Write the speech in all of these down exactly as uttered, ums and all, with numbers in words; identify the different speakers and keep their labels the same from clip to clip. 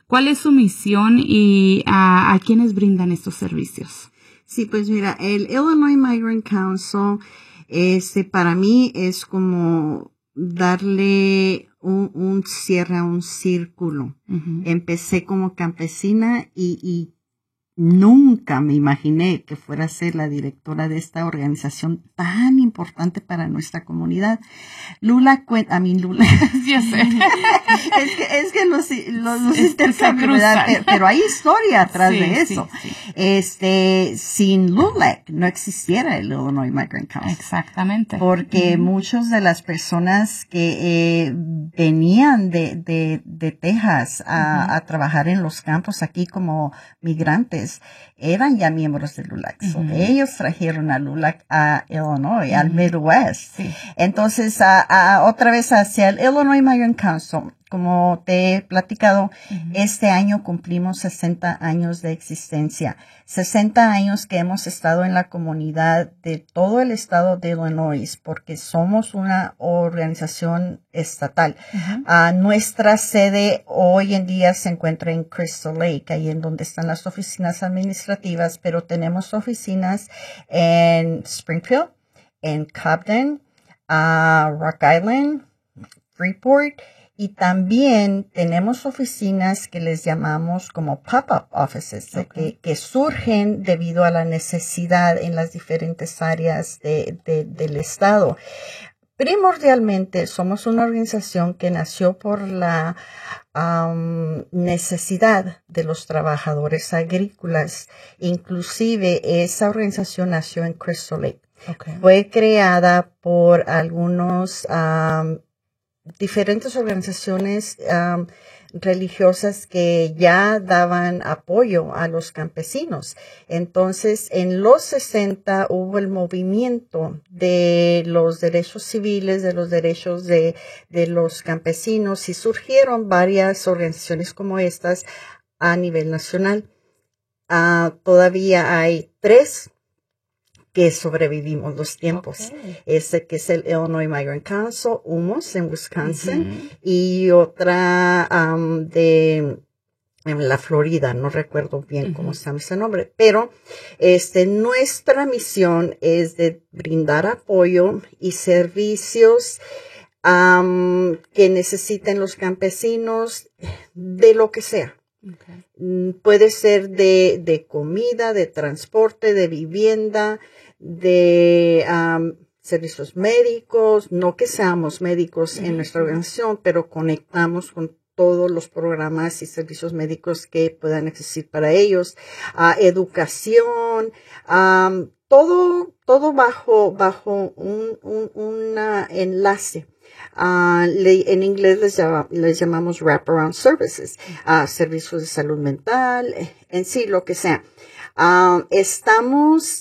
Speaker 1: ¿Cuál es su misión y a, a quiénes brindan estos servicios?
Speaker 2: Sí, pues mira, el Illinois Migrant Council, este, para mí es como darle un, un cierre a un círculo. Uh-huh. Empecé como campesina y, y nunca me imaginé que fuera a ser la directora de esta organización tan importante para nuestra comunidad. Lula cuenta, a mí Lula,
Speaker 1: yo sé.
Speaker 2: es que, es que los, los, los intercambios, pero, pero hay historia atrás sí, de eso. Sí, sí. Este, sin LULAC no existiera el Illinois Migrant Council.
Speaker 1: Exactamente.
Speaker 2: Porque uh-huh. muchas de las personas que eh, venían de, de, de Texas a, uh-huh. a trabajar en los campos aquí como migrantes, eran ya miembros de LULAC. Uh-huh. So, ellos trajeron a LULAC a Illinois, uh-huh. al Midwest. Sí. Entonces, a, a, otra vez hacia el Illinois Migrant Council, como te he platicado, uh-huh. este año cumplimos sesenta años de existencia. sesenta años que hemos estado en la comunidad de todo el estado de Illinois, porque somos una organización estatal. Uh-huh. Uh, nuestra sede hoy en día se encuentra en Crystal Lake, ahí en donde están las oficinas administrativas, pero tenemos oficinas en Springfield, en Cobden, uh, Rock Island, Freeport, y también tenemos oficinas que les llamamos como pop-up offices, okay. que, que surgen debido a la necesidad en las diferentes áreas de, de, del estado. Primordialmente somos una organización que nació por la um, necesidad de los trabajadores agrícolas. Inclusive esa organización nació en Crystal Lake. Okay. Fue creada por algunos um, diferentes organizaciones um, religiosas que ya daban apoyo a los campesinos. Entonces, en los sesenta hubo el movimiento de los derechos civiles, de los derechos de, de los campesinos, y surgieron varias organizaciones como estas a nivel nacional. Uh, todavía hay tres que sobrevivimos los tiempos. Okay. Este que es el Illinois Migrant Council, U M O S en Wisconsin, uh-huh. y otra um, de en la Florida, no recuerdo bien uh-huh. cómo se llama ese nombre, pero este, nuestra misión es de brindar apoyo y servicios um, que necesiten los campesinos de lo que sea. Okay. Puede ser de, de comida, de transporte, de vivienda, de um, servicios médicos, no que seamos médicos en nuestra organización, pero conectamos con todos los programas y servicios médicos que puedan existir para ellos, uh, educación, um, todo, todo bajo, bajo un, un una enlace. Uh, le, en inglés les, llama, les llamamos wraparound services, uh, servicios de salud mental, en sí, lo que sea. Uh, estamos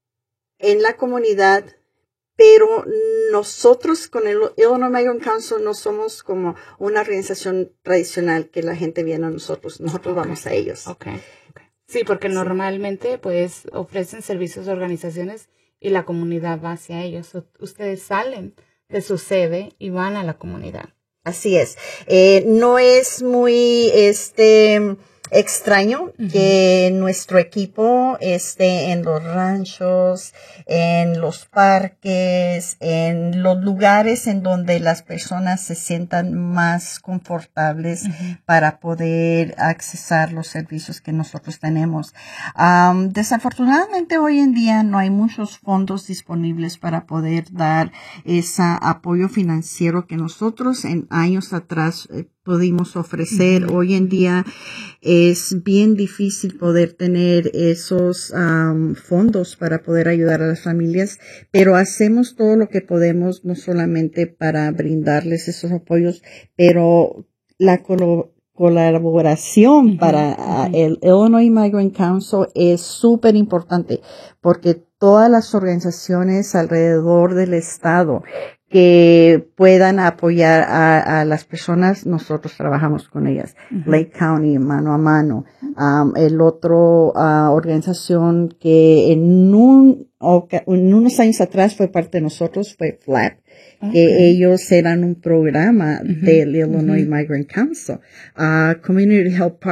Speaker 2: en la comunidad, pero nosotros con el Illinois Migrant Council no somos como una organización tradicional que la gente viene a nosotros, nosotros okay. vamos a ellos.
Speaker 1: Okay. Okay. Sí, porque sí. normalmente pues ofrecen servicios a organizaciones y la comunidad va hacia ellos. Ustedes salen de su sede y van a la comunidad.
Speaker 2: Así es. Eh, no es muy este extraño uh-huh. que nuestro equipo esté en los ranchos, en los parques, en los lugares en donde las personas se sientan más confortables uh-huh. para poder accesar los servicios que nosotros tenemos. Um, desafortunadamente hoy en día no hay muchos fondos disponibles para poder dar ese apoyo financiero que nosotros en años atrás eh, pudimos ofrecer. Uh-huh. Hoy en día es bien difícil poder tener esos um, fondos para poder ayudar a las familias, pero hacemos todo lo que podemos, no solamente para brindarles esos apoyos, pero la colo- colaboración uh-huh. para uh, el Illinois Migrant Council es súper importante, porque todas las organizaciones alrededor del estado que puedan apoyar a, a las personas, nosotros trabajamos con ellas. Uh-huh. Lake County, mano a mano. Um, el otro uh, organización que en, un, en unos años atrás fue parte de nosotros fue FLAP, okay. que ellos eran un programa uh-huh. del Illinois uh-huh. Migrant Council. Uh, Community Health